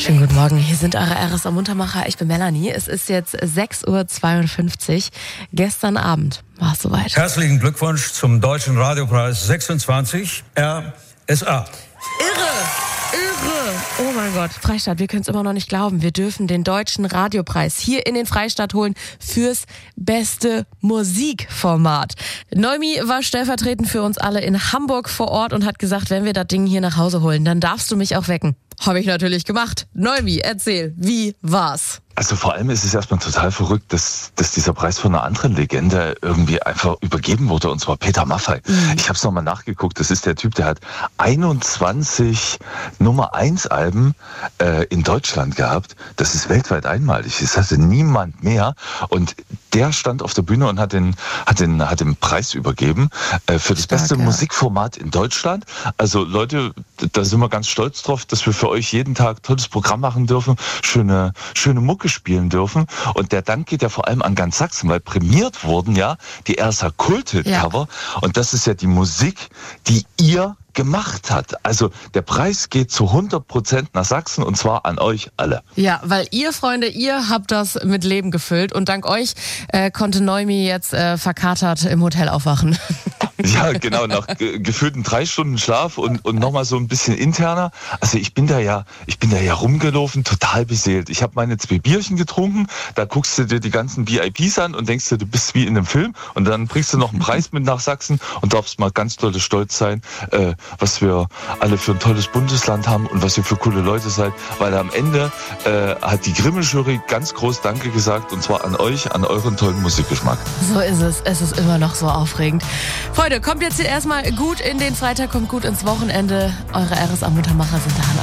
Schönen guten Morgen, hier sind eure RSA Muntermacher. Ich bin Melanie. Es ist jetzt 6:52 Uhr. Gestern Abend war es soweit. Herzlichen Glückwunsch zum Deutschen Radiopreis 26 RSA. Irre! Oh mein Gott, Freistadt, wir können es immer noch nicht glauben. Wir dürfen den Deutschen Radiopreis hier in den Freistaat holen fürs beste Musikformat. Neumi war stellvertretend für uns alle in Hamburg vor Ort und hat gesagt, wenn wir das Ding hier nach Hause holen, dann darfst du mich auch wecken. Habe ich natürlich gemacht. Neumi, erzähl, wie war's? Also vor allem ist es erstmal total verrückt, dass dieser Preis von einer anderen Legende irgendwie einfach übergeben wurde, und zwar Peter Maffay. Ich habe es nochmal nachgeguckt, das ist der Typ, der hat 21 Nummer-1-Alben in Deutschland gehabt. Das ist weltweit einmalig, das hatte niemand mehr, und der stand auf der Bühne und hat den Preis übergeben für das beste Musikformat in Deutschland. Also Leute, da sind wir ganz stolz drauf, dass wir für euch jeden Tag tolles Programm machen dürfen, schöne Mucke spielen dürfen. Und der Dank geht ja vor allem an ganz Sachsen, weil prämiert wurden ja die RSA Kult-Hit-Cover. Ja. Und das ist ja die Musik, die ihr gemacht hat. Also der Preis geht zu 100% nach Sachsen, und zwar an euch alle. Ja, weil ihr, Freunde, ihr habt das mit Leben gefüllt, und dank euch konnte Neumi jetzt verkatert im Hotel aufwachen. Ja, genau, nach gefühlten 3 Stunden Schlaf und nochmal so ein bisschen interner. Also ich bin da ja rumgelaufen, total beseelt. Ich habe meine 2 Bierchen getrunken, da guckst du dir die ganzen VIPs an und denkst dir, du bist wie in einem Film, und dann bringst du noch einen Preis mit nach Sachsen und darfst mal ganz doll stolz sein, was wir alle für ein tolles Bundesland haben und was ihr für coole Leute seid, weil am Ende hat die Grimme-Jury ganz groß Danke gesagt, und zwar an euch, an euren tollen Musikgeschmack. So ist es. Es ist immer noch so aufregend. Freunde, kommt jetzt hier erstmal gut in den Freitag, kommt gut ins Wochenende. Eure RSA Muntermacher sind da an